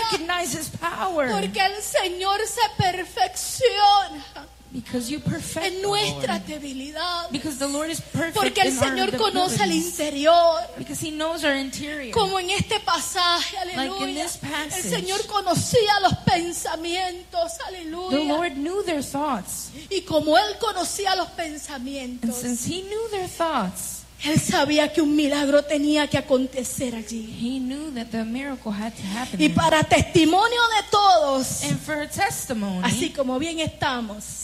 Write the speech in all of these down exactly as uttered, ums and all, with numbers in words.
recognize His power. Porque el Señor se perfecciona Because you perfect en the nuestras Lord. debilidades. Because the Lord is perfect Porque el in our Señor conoce el debilities. interior. Because He knows our interior. Como en este pasaje, Like in aleluya. this passage. El Señor conocía los pensamientos, The aleluya. Lord knew their thoughts. Y como Él conocía los And pensamientos, since He knew their thoughts, Él sabía que un milagro tenía que acontecer allí. He knew that the miracle had to happen Y there. para testimonio de todos, And for a testimony, así como bien estamos,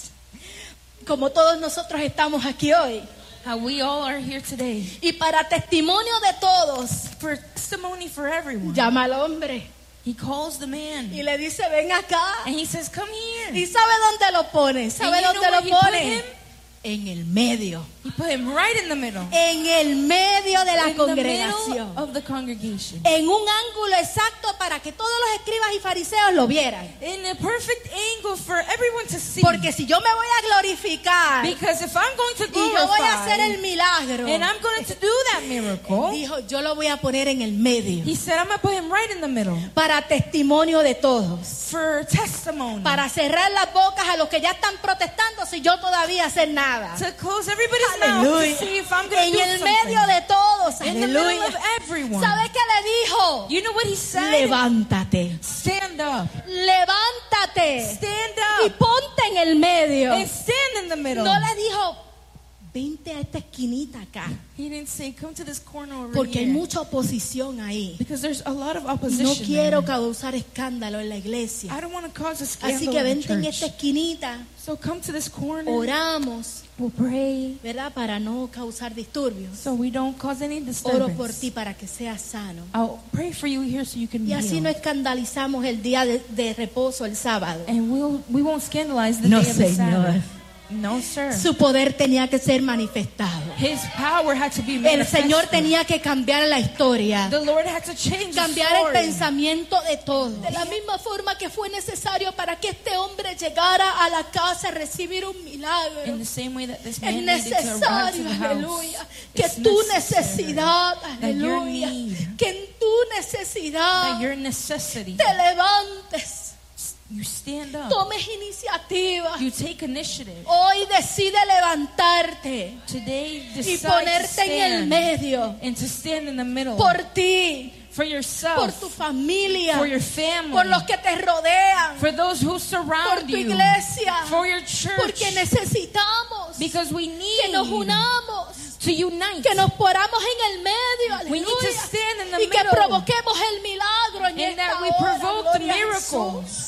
como todos nosotros estamos aquí hoy, how we all are here today, y para testimonio de todos, for testimony for everyone, llama al hombre He calls the man. y le dice, ven acá. And He says, come here. ¿Y sabe dónde lo pone? ¿Sabe And you dónde know lo where he put pone? him? En el medio. He put him right in the middle. En el medio de la In the middle congregación. of the congregation. En un ángulo exacto para que todos los escribas y fariseos lo vieran. In a perfect angle for everyone to see. Porque si yo me voy a glorificar y Because if I'm going to yo voy a hacer glorify el milagro, and I'm going to do that miracle, dijo, yo lo voy a poner en el medio. He said, I'm going to put him right in the middle. Para testimonio de todos. For testimony. Para cerrar las bocas a los que ya están protestando si yo todavía hacer nada. To close everybody's mouth Aleluya. to see if I'm going En to do el something. medio de todos. In the middle Aleluya. of everyone. ¿Sabe qué le dijo? You know what He said? Levántate. Stand up. Levántate. Stand Y up. ponte en el medio. And stand in the middle. No le dijo, vente a esta esquinita acá. He didn't say, come to this corner over Porque hay here. mucha oposición ahí. Because there's a lot of No opposition quiero there. causar escándalo en la iglesia. I don't want to cause a scandal Así que in the vente en church. esta esquinita. So come to this corner. Oramos, We'll pray. ¿verdad? Para no causar disturbios. So we don't cause any Oro disturbance. por ti para que seas sano. I'll pray for you here so you can Y be así no healed. escandalizamos el día de, de reposo, el sábado. And we'll, we won't scandalize the No, day of the Señor. Sabbath. No, sir. Su poder tenía que ser manifestado. His power had to be El manifested. Señor tenía que cambiar la historia. The Lord had to change the Cambiar el story. pensamiento de todos. De la misma forma que fue necesario para que este hombre llegara a la casa a recibir un milagro. In the same way that this Es man needed to arrive to necesario, the house. aleluya, que It's tu necessary necesidad, that your aleluya, need, que en tu necesidad that your necessity, te levantes, you stand up. tomes iniciativa. You take initiative. Hoy decide levantarte Today y decide to ponerte en el stand medio and to stand in the middle por ti, for por yourself, tu familia, for your family, por los que te rodean, for those who por surround tu you, iglesia, for your church, porque necesitamos because we que nos need unamos, to unite. que nos poramos en el medio, We need to aleluya, stand in the y que middle. provoquemos el milagro en And esta that we hora, provoke the gloria a miracle. Jesús.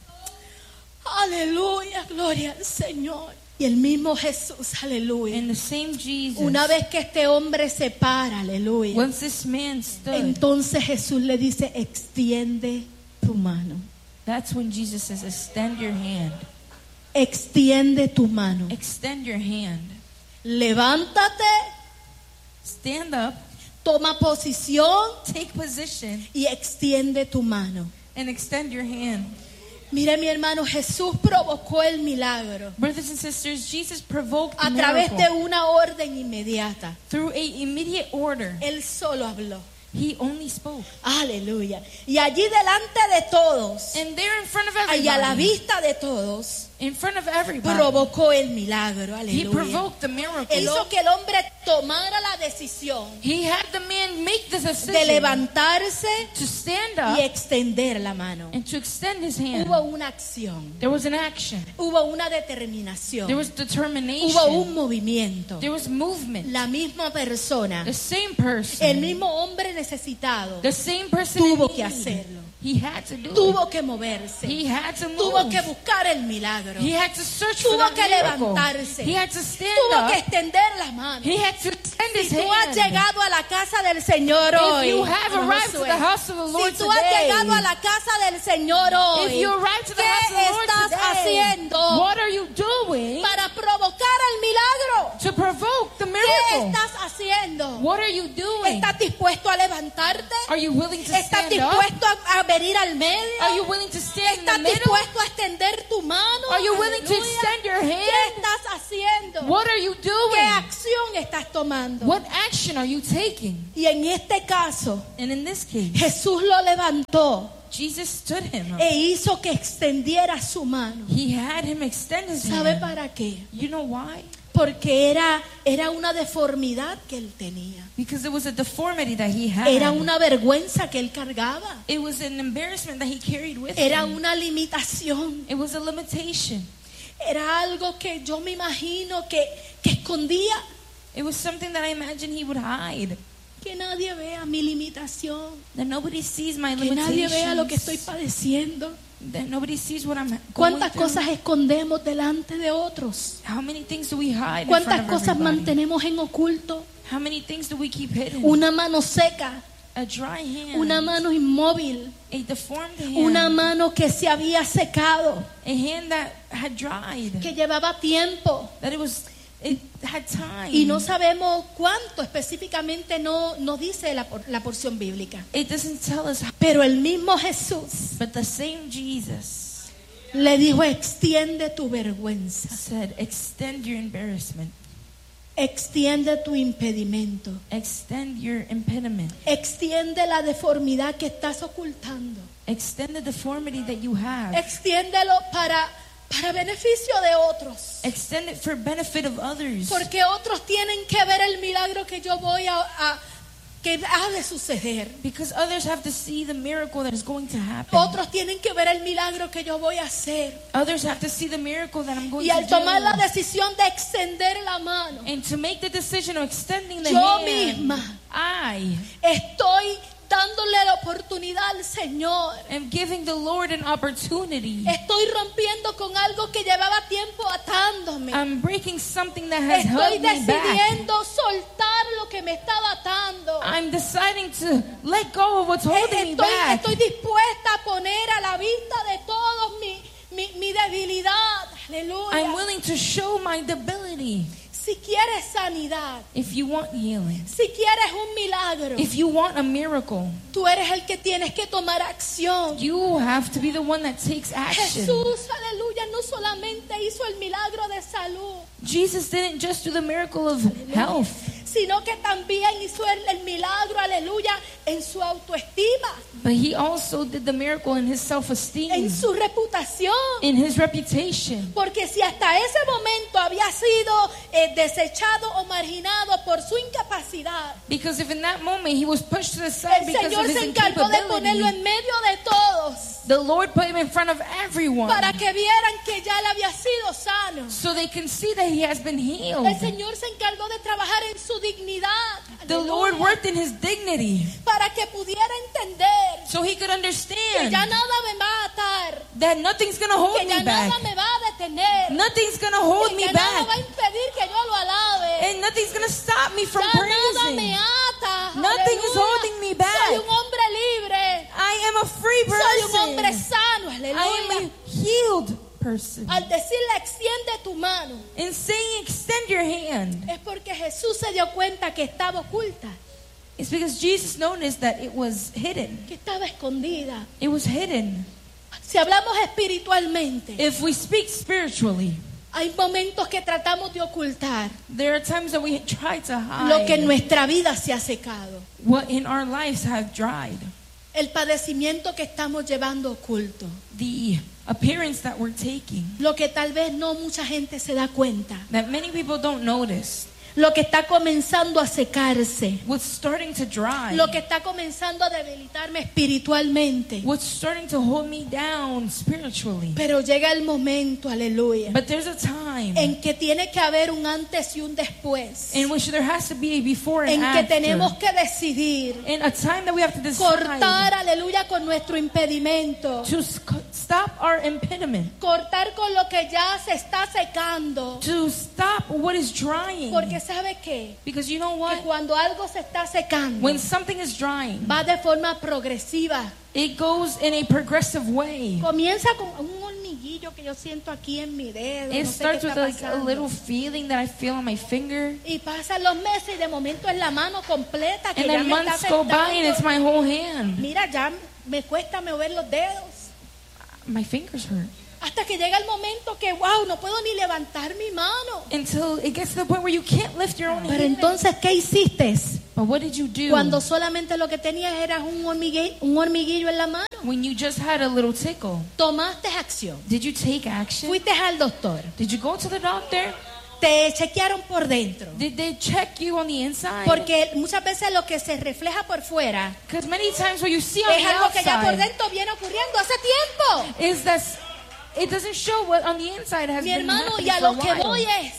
Aleluya, gloria al Señor. Y el mismo Jesús, aleluya. And the same Jesus, Una vez que este hombre se para, aleluya, once this man stood, entonces Jesús le dice, extiende tu mano. that's when Jesus says, extend your hand. Extiende tu mano. Extend your hand. Levántate, Stand up, toma posición take position, y extiende tu mano. and extend your hand. Mire, mi hermano, Jesús provocó el milagro Brothers and sisters, Jesus provoked the a través miracle de una orden inmediata. through a immediate order. Él solo habló. He only spoke. Aleluya. Y allí delante de todos, And there in front of y a la everybody, vista de todos, in front of everybody, provocó el milagro. he Aleluya. provoked the miracle. Él hizo que el hombre tomara la decisión He had the man make the de decision levantarse to stand y up extender la mano. and to extend his hand. Hubo una acción, There was an action. hubo una There determinación, was determination. hubo un movimiento. There was movement. La misma persona, The same person. el mismo hombre necesitado, The same person tuvo in que need. hacerlo. He had to do tuvo it. que moverse, He had to move. tuvo que buscar el milagro, He had to search for tuvo that que miracle. levantarse, He had to stand tuvo que up. extender las manos. He had to extend his Si tú has hand. llegado a la casa del Señor If hoy, you have como arrived to Josué, the house of the Lord si tú has today, llegado a la casa del Señor hoy, if you arrived to the ¿qué house of the Lord estás today, haciendo what are you doing para provocar el milagro? to provoke the ¿Qué miracle? estás haciendo? What are you doing? ¿Estás dispuesto a levantarte? Are you willing to ¿Estás stand up? dispuesto a, a venir al medio? Are you willing to stand in the ¿Estás middle? dispuesto a extender tu mano? Are you willing to Aleluya. extend your ¿Qué hand? estás haciendo? What are you ¿Qué doing? acción estás tomando? What action are you taking? Y en este caso, And in this case, Jesús lo levantó Jesus stood him up. e hizo que extendiera su mano. He had him extend his ¿Sabe hand. para qué? You know why? Porque era, era una deformidad que él tenía. Because it was a deformity that he had. Era una vergüenza que él cargaba. It was an embarrassment that he carried with Era him. una limitación. It was a limitation. Era algo que yo me imagino que, que escondía. It was something that I imagine he would hide. Que nadie vea mi limitación. That nobody sees my Que nadie vea lo que limitations. estoy padeciendo. That nobody sees what I'm going ¿Cuántas through. cosas escondemos delante de otros? How many things do we hide in ¿Cuántas front of cosas everybody? mantenemos en oculto? How many things do we keep hidden? Una mano seca, A dry hand. una mano inmóvil, A deformed hand. una mano que se había secado, A hand that had dried. que llevaba tiempo. That it was, it had time. Y no sabemos cuánto específicamente, no nos dice la, por- la porción bíblica. It doesn't tell us how. Pero el mismo Jesús But the same Jesus le dijo, extiende tu vergüenza, said, extend your embarrassment. extiende tu impedimento, Extend your impediment. extiende la deformidad que estás ocultando, Extend the deformity that you have. extiéndelo para, para beneficio de otros. Extend it for benefit of others. Porque otros tienen que ver el milagro que yo voy a, a que ha de suceder. Because others have to see the miracle that is going to happen. Otros tienen que ver el milagro que yo voy a hacer. Others have to see the miracle that I'm going Y to al tomar la do. decisión de extender la mano, And to make the decision of extending the yo hand, misma I estoy dándole la oportunidad al Señor. am giving the Lord an opportunity. Estoy rompiendo con algo que llevaba tiempo atándome. I'm breaking something that has Estoy held me back. decidiendo soltar lo que me estaba atando. I'm deciding to let go of what's holding me Estoy, back. estoy dispuesta a poner a la vista de todos mi, mi, mi debilidad. Aleluya. I'm willing to show my debility. Si quieres sanidad, If you want healing, si quieres un milagro, if you want a miracle, tú eres el que tienes que tomar acción. you have to be the one that takes action. Jesús, aleluya, no solamente hizo el milagro de salud, Jesus didn't just do the miracle of health, sino que también hizo el, el milagro, aleluya, en su autoestima, but he also did the miracle in his self-esteem, en su reputación. in his reputation. Porque si hasta ese momento había sido eh, desechado o marginado por su incapacidad, Because if in that moment he was pushed to the side el because Señor of his se encargó de ponerlo incapability, en medio de todos the Lord put him in front of everyone para que vieran que ya él había sido sano. so they can see that he has been healed. El Señor se encargó de trabajar en su dignidad. The Aleluya. Lord worked in his dignity Para que pudiera entender so he could que understand ya nada me va a atar, that nothing's going to hold que ya me nada back. me va a detener, Nothing's going to hold que me nada va a back. impedir que yo lo alabe. And nothing's going to stop me from Ya nada me praising. ata. Nothing is Aleluya. holding me back. Soy un hombre libre. I am a free Soy un hombre person. sano. I am Aleluya. a healed person. Al decirle extiende tu mano, In saying extend your hand, es porque Jesús se dio cuenta que estaba oculta, it's because Jesus noticed that it was hidden. que estaba escondida. It was hidden. Si hablamos espiritualmente, If we speak spiritually, hay momentos que tratamos de ocultar there are times that we try to lo que en hide nuestra vida se ha secado, what in our lives have dried. el padecimiento que estamos llevando oculto, The appearance that we're taking lo que tal vez no mucha gente se da cuenta, that many people don't notice. lo que está comenzando a secarse, What's starting to dry. lo que está comenzando a debilitarme espiritualmente. What's starting to hold me down spiritually. Pero llega el momento, aleluya, But there's a time en que tiene que haber un antes y un después, in which there has to be a before and en que after. tenemos que decidir In a time that we have to decide cortar, aleluya, con nuestro impedimento, to sc- stop our impediment, cortar con lo que ya se está secando. to stop what is drying. Porque ¿sabe qué? Because you know Que what? cuando algo se está secando, When something is drying, va de forma progresiva. it goes in a progressive way. Comienza con un hormiguillo que yo siento aquí en mi dedo. It no sé qué starts with está like a pasando. little feeling that I feel on my finger. Y pasan los meses y de momento es la mano completa que And ya then me está months go by and it's afectando. my whole hand. Mira, ya me cuesta mover los dedos. My fingers hurt. Hasta que llega el momento que, wow, no puedo ni levantar mi mano. until it gets to the point where you can't lift your own Pero hand. entonces, ¿qué hiciste? But what did you do Cuando solamente lo que tenías era un hormiguillo, un hormiguillo en la mano. when you just had a little tickle? Tomaste acción. Did you take action? Fuiste al doctor. Did you go to the doctor? Te chequearon por dentro. Did they check you on the inside? Porque muchas veces lo que se refleja por fuera Because many times what you see on es the algo que ya por outside dentro viene ocurriendo hace tiempo. is that it doesn't show what on the inside has Mi been hermano, happening y a for a lo que while. voy es,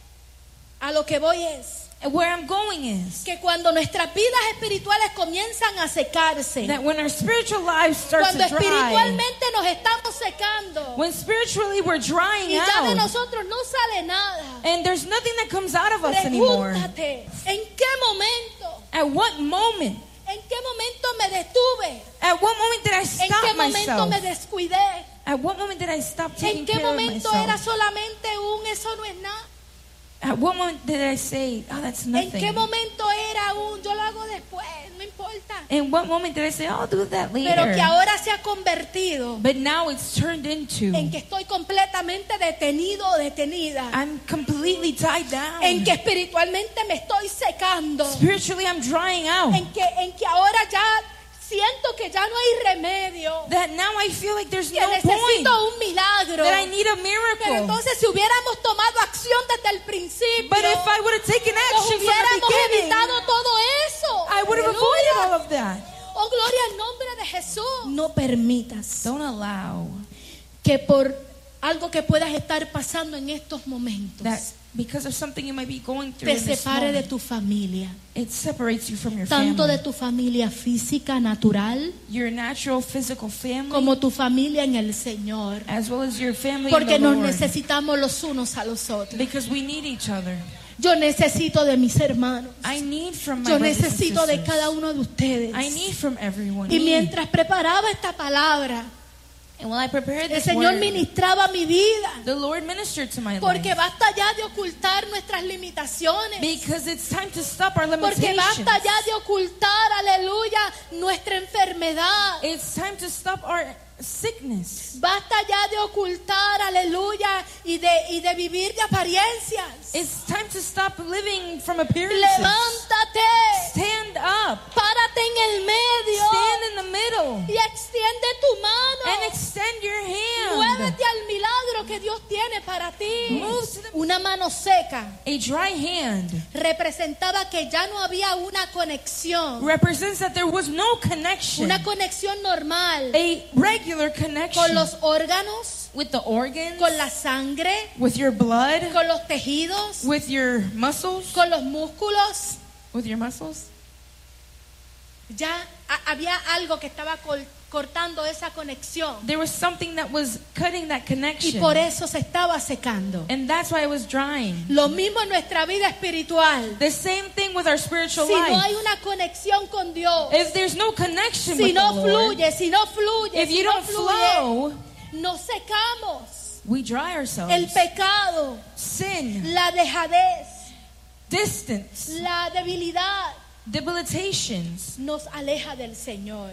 a lo que voy es, And where I'm going is que cuando nuestras vidas espirituales comienzan a secarse, that when our spiritual lives start cuando to dry, espiritualmente nos estamos secando when spiritually we're drying y ya de out, nosotros no sale nada, and there's nothing that comes out of us anymore, pregúntate, ¿en qué momento? at what moment? ¿En qué momento me detuve? At what moment did I ¿En stop qué momento myself? me descuidé? At what moment did I stop taking ¿En qué care of momento myself? era solamente un eso no es nada? At what moment did I say, oh, that's ¿En nothing? qué momento era un yo lo hago después? No importa. In what moment did I say, oh, I'll do that Pero later? que ahora se ha convertido But now it's turned into, en que estoy completamente detenido o detenida. I'm completely tied down. En que espiritualmente me estoy secando. Spiritually, I'm drying out. En que, en que ahora ya siento que ya no hay remedio. That now I feel like there's Que no point. necesito un milagro. That I need a Pero miracle. entonces si hubiéramos tomado acción desde el principio, But if I would have taken nos action from the hubiéramos beginning, evitado todo eso. I would have Aleluya. avoided all of that. Oh, gloria al nombre de Jesús. No permitas Don't allow que por algo que puedas estar pasando en estos momentos that because of something you might be going through te in this separe de moment, tu familia, it separates you from your tanto family. de tu familia física, natural, Your natural physical family, como tu familia en el Señor. as well as your family in Porque the nos Lord. necesitamos los unos a los otros. Because we need each other. Yo necesito de mis hermanos. I need from my Yo brothers and necesito de sisters. cada uno de ustedes. I need from everyone. Y mientras preparaba esta palabra, And while I prepared el this Señor word, ministraba mi vida. the Lord ministered to my Porque life. basta ya de ocultar nuestras limitaciones. Because it's time to stop our Porque limitations. basta ya de ocultar, aleluya, nuestra enfermedad. It's time to stop our sickness. Basta ya de ocultar, aleluya, y de, y de vivir de apariencias. It's time to stop living from appearances. Levántate, Stand up. párate en el medio Stand in the middle. y extiende tu mano. And extend your hand. Muévete al milagro que Dios tiene para ti. Move to the- Una mano seca A dry hand representaba que ya no había una conexión, represents that there was no connection. una conexión normal A regular connection con los órganos, with the organs, con la sangre, with your blood, con los tejidos, with your muscles, con los músculos. with your muscles. Ya ha- había algo que estaba col- cortando esa conexión There was something that was cutting that y connection. por eso se estaba secando. And that's why it was drying. Lo mismo en nuestra vida espiritual. The same thing with our spiritual Si no life. hay una conexión con Dios, If there's no connection si with no the Lord, fluye, si no fluye, if si you no don't fluye, flow, nos secamos. we dry ourselves. El pecado, Sin, la dejadez, distance, la debilidad debilitations. nos aleja del Señor.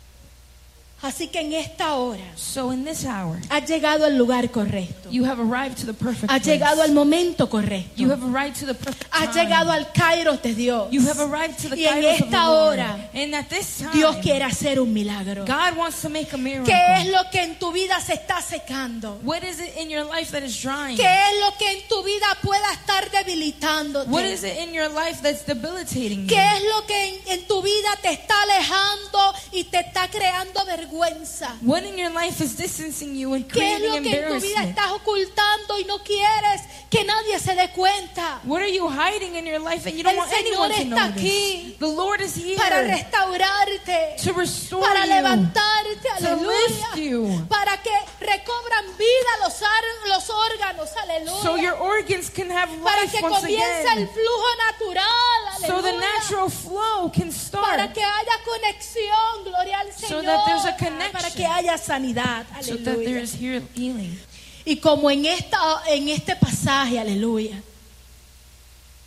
Así que en esta hora So in this hour, has llegado al lugar correcto. you have arrived to the perfect Has place. llegado al momento correcto. You have arrived to the perfect Has time. llegado al Kairos de Dios. You have arrived to the Y en kairos of the esta Lord. hora, And at this time, Dios quiere hacer un milagro. God wants to make a miracle. ¿Qué es lo que en tu vida se está secando? What is it in your life that is drying? ¿Qué es lo que en tu vida pueda estar debilitándote? What is it in your life that's debilitating you? ¿Qué es lo que en, en tu vida te está alejando y te está creando vergüenza? What in your life is distancing you and ¿Qué es creating lo que en tu vida embarrassment? estás ocultando y no quieres que nadie se dé cuenta? What are you hiding in your life that you don't El want Señor anyone to está notice? aquí The Lord is here Para restaurarte, to restore para you, levantarte, to lift aleluya, you, para que recobran vida los, ar- los órganos, aleluya, so your organs can have para life que once comience el again, flujo natural, so the aleluya, natural flow can para start, que haya conexión, gloria al So Señor, that there's a connection. para que haya sanidad, so that there aleluya. is here healing. Y como en esta en este pasaje, aleluya,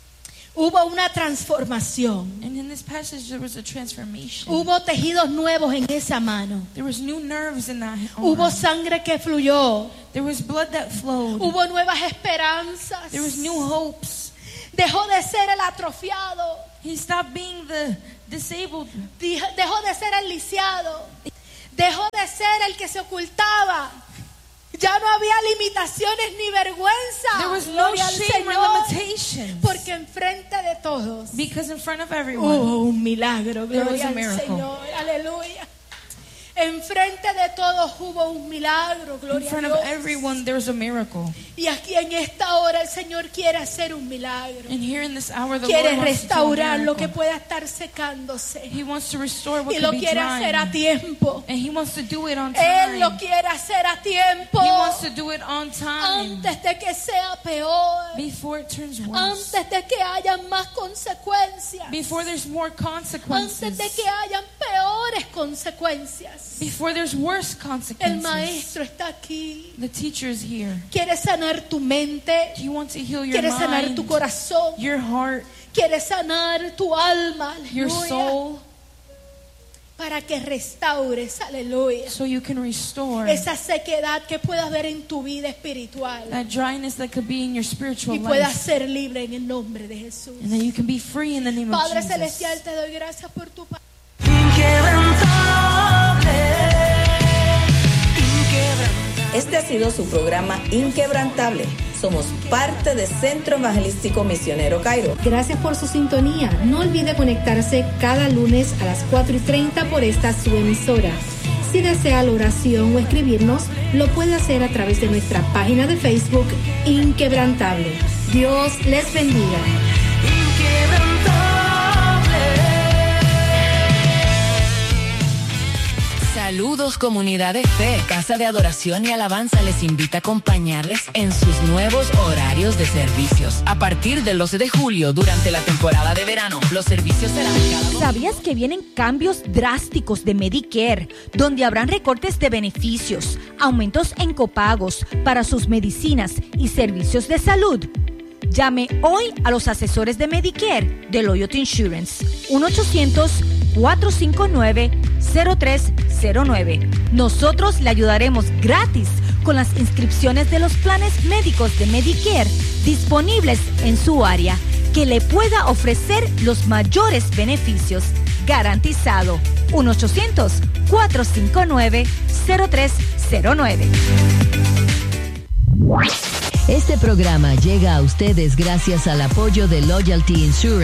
Hubo una transformación. And in this passage, there was a transformation. Hubo tejidos nuevos en esa mano. There was new nerves in that arm. Hubo sangre que fluyó. There was blood that flowed. Hubo nuevas esperanzas. There was new hopes. Dejó de ser el atrofiado. He stopped being the disabled. Dejó de ser el lisiado. Dejó de ser el que se ocultaba. Ya no había limitaciones ni vergüenza. There was no Gloria al shame or Señor. limitations. Porque enfrente de todos Because in front of everyone, hubo un milagro. There was Gloria a al miracle. Señor. Aleluya. Enfrente de todos hubo un milagro. in Gloria a front Dios. of everyone, there was a miracle. Y aquí en esta hora el Señor quiere hacer un milagro. And here in this hour, the Quiere Lord wants to do a restaurar lo miracle. que pueda estar secándose. He wants to restore what Y could lo be quiere hacer a drying. tiempo. And He wants to do it on Él lo time. quiere hacer a tiempo. He wants to do it on time. Antes de que sea peor. Before it turns worse. Antes de que haya más consecuencias. Before there's more Antes consequences. de que hayan peores consecuencias. Before there's worse El consequences. maestro está aquí. The teacher is here. Quiere sanar tu mente. He wants to heal your Quiere sanar tu mind, corazón. your heart, Quiere sanar tu alma. your Aleluya. soul, Para que restaures. Aleluya. so you can restore Esa sequedad que pueda haber en tu vida espiritual. that dryness that could be in your spiritual Y puedas life. ser libre en el nombre de Jesús. And that you can be free in the name of Padre Jesus. Celestial, te doy gracias por tu palabra. Este ha sido su programa Inquebrantable. Somos parte de Centro Evangelístico Misionero Cairo. Gracias por su sintonía. No olvide conectarse cada lunes a las cuatro y treinta por esta su emisora. Si desea la oración o escribirnos, lo puede hacer a través de nuestra página de Facebook Inquebrantable. Dios les bendiga. Saludos, comunidad de fe. Casa de Adoración y Alabanza les invita a acompañarles en sus nuevos horarios de servicios. A partir del doce de julio, durante la temporada de verano, los servicios serán cada... ¿Sabías que vienen cambios drásticos de Medicare, donde habrán recortes de beneficios, aumentos en copagos para sus medicinas y servicios de salud? Llame hoy a los asesores de Medicare de Loyalty Insurance. uno ochocientos, cuatro cinco nueve, cero tres cero nueve. Nosotros le ayudaremos gratis con las inscripciones de los planes médicos de Medicare disponibles en su área, que le pueda ofrecer los mayores beneficios. Garantizado. uno ochocientos, cuatro cinco nueve, cero tres cero nueve. Este programa llega a ustedes gracias al apoyo de Loyalty Insurance.